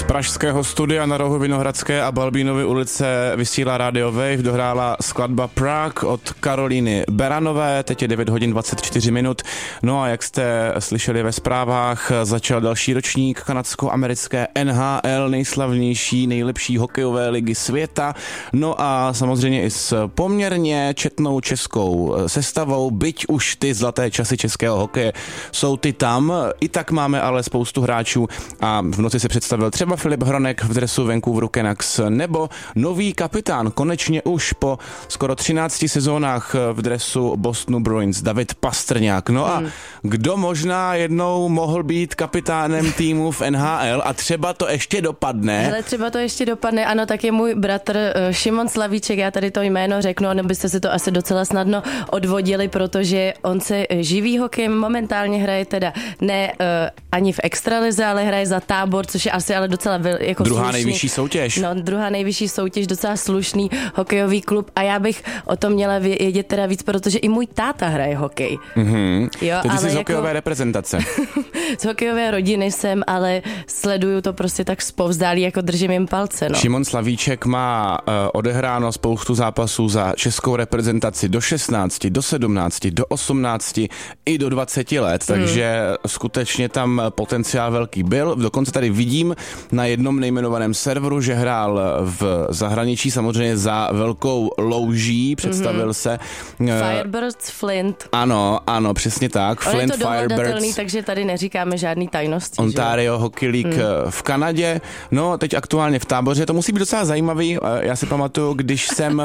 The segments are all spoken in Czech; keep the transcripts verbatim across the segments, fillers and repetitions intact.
pražského studia na rohu Vinohradské a Balbínovy ulice vysílá Radio Wave, dohrála skladba Prague od Karolíny Beranové, teď je devět hodin dvacet čtyři minut. No a jak jste slyšeli ve zprávách, začal další ročník kanadsko-americké N H L, nejslavnější, nejlepší hokejové ligy světa. No a samozřejmě i s poměrně četnou českou sestavou, byť už ty zlaté časy českého hokeje jsou ty tam, i tak máme ale spoustu hráčů a v noci se představil třeba Filip Hronek v dresu Vancouveru Canucks nebo nový kapitán, konečně už po skoro třinácti sezónách v dresu Bostonu Bruins, David Pastrňák. No a kdo možná jednou mohl být kapitánem týmu v N H L a třeba to ještě dopadne? Ale třeba to ještě dopadne, ano, tak je můj bratr Šimon Slavíček, já tady to jméno řeknu, nebo byste si to asi docela snadno odvodili, protože on se živí hokejem, momentálně hraje teda ne uh, ani v extralize, ale hraje za Tábor, což je asi ale docela jako druhá slušný, nejvyšší soutěž. No, druhá nejvyšší soutěž, docela slušný hokejový klub a já bych o tom měla vědět teda víc, protože i můj táta hraje hokej. Mm-hmm. Jo, to ty jsi ale z jako hokejové reprezentace. z hokejové rodiny jsem, ale sleduju to prostě tak zpovzdálí, jako držím jim palce. No. Šimon Slavíček má uh, odehráno spoustu zápasů za českou reprezentaci do šestnácti, do sedmnácti, do osmnácti i do dvaceti let, takže hmm. skutečně tam potenciál velký byl. Dokonce tady vidím na jednom nejmenovaném serveru, že hrál v zahraničí, samozřejmě za velkou louží, představil mm-hmm. se. Firebirds Flint. Ano, ano, přesně tak. On Flint je to Firebirds. Takže tady neříkáme žádný tajnosti. Ontario že? Hockey League hmm. v Kanadě. No, teď aktuálně v Táboře. To musí být docela zajímavý. Já si pamatuju, když jsem uh,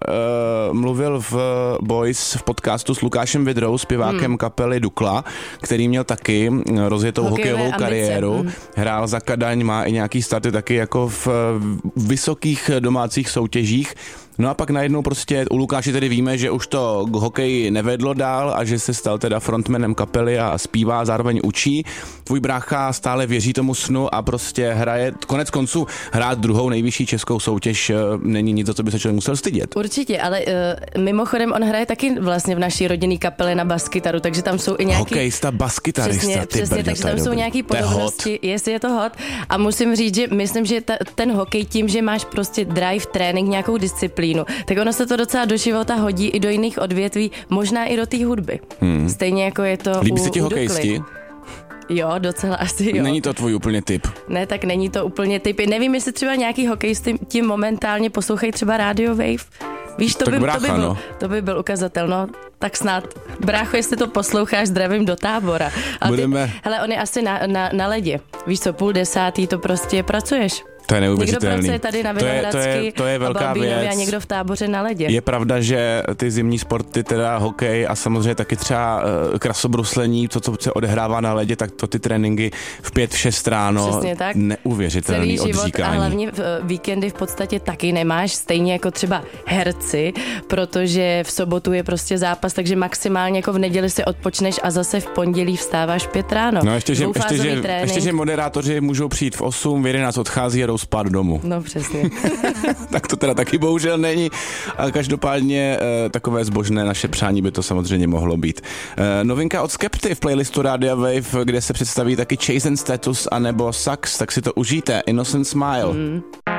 mluvil v Boys v podcastu s Lukášem Vidrou, zpěvákem hmm. kapely Dukla, který měl taky rozjetou hokejové hokejovou ambice. kariéru. Hmm. Hrál za Kadaň, má i nějaký starty taky jako v vysokých domácích soutěžích. No a pak najednou prostě u Lukáše tedy víme, že už to k hokeji nevedlo dál a že se stal teda frontmanem kapely a zpívá, zároveň učí. Tvůj brácha stále věří tomu snu a prostě hraje, konec konců hrát druhou nejvyšší českou soutěž není nic, za co by se člověk musel stydět. Určitě, ale uh, mimochodem on hraje taky vlastně v naší rodinný kapele na baskytaru, takže tam jsou i nějaký... Hokejista, baskytarista, přesně, ty přesně, brďo, takže tam jsou dobrý. nějaký podobnosti, jestli je to hot. A musím říct, že myslím, že ta, ten hokej tím, že máš prostě drive, trénink, nějakou disciplínu, tak ono se to docela do života hodí i do jiných odvětví, možná i do té hudby. Hmm. Stejně jako je to Líbí u, se ti u hokejisti? Dukly. Jo, docela asi jo. Není to tvůj úplně typ? Ne, tak není to úplně typ. Nevím, jestli třeba nějaký hokejisty tím momentálně poslouchají třeba Radio Wave. Víš, to by, brácha, to, by byl, no. to by byl ukazatel, no. Tak snad. Brácho, jestli to posloucháš, zdravím do Tábora. A Budeme... ty, hele, on je asi na, na, na ledě. Víš co, půl desátý to prostě pracuješ. To je neuvěřitelný. Někdo pracuje tady na Vinohradský to je, to je, to je velká a Balbínově věc. A někdo v Táboře na ledě. Je pravda, že ty zimní sporty, teda hokej a samozřejmě taky třeba krasobruslení, to, co se odehrává na ledě, tak to ty tréninky v pět, v šest ráno. Přesně tak. Neuvěřitelný celý život odříkání. A hlavně v víkendy v podstatě taky nemáš, stejně jako třeba herci, protože v sobotu je prostě zápas, takže maximálně jako v neděli si odpočneš a zase v pondělí vstáváš pět ráno. No ještě, že, ještě, že, ještě, že moderátoři můžou přijít v osm, v jedenáct odchází a jdou spát domů. No přesně. Tak to teda taky bohužel není. A každopádně e, takové zbožné naše přání by to samozřejmě mohlo být. E, novinka od Skepty v playlistu Radio Wave, kde se představí taky Chase and Status anebo Sucks, tak si to užijte. Innocent Smile. Mm.